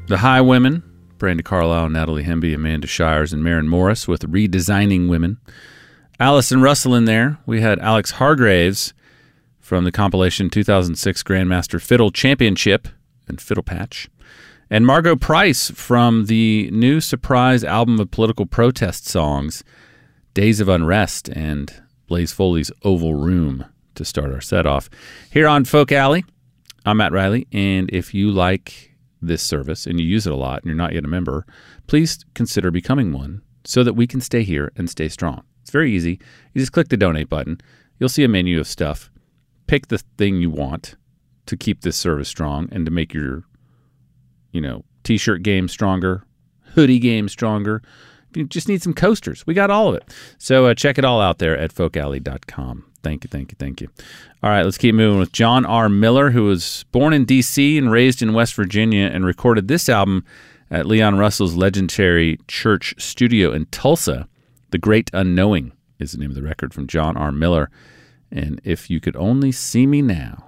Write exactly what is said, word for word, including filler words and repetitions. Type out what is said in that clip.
The Highwomen, Brandi Carlile, Natalie Hemby, Amanda Shires, and Maren Morris with Redesigning Women. Allison Russell in there. We had Alex Hargraves from the compilation two thousand six Grandmaster Fiddle Championship and Fiddle Patch. And Margot Price from the new surprise album of political protest songs, Days of Unrest and Blaze Foley's Oval Room, to start our set off. Here on Folk Alley, I'm Matt Riley, and if you like this service and you use it a lot and you're not yet a member, please consider becoming one so that we can stay here and stay strong. It's very easy. You just click the donate button. You'll see a menu of stuff. Pick the thing you want to keep this service strong and to make your, you know, t-shirt game stronger, hoodie game stronger. If you just need some coasters, we got all of it. So uh, check it all out there at folk alley dot com. Thank you, thank you, thank you. All right, let's keep moving with John R. Miller, who was born in D C and raised in West Virginia and recorded this album at Leon Russell's legendary church studio in Tulsa. The Great Unknowing is the name of the record from John R. Miller. And If You Could Only See Me Now.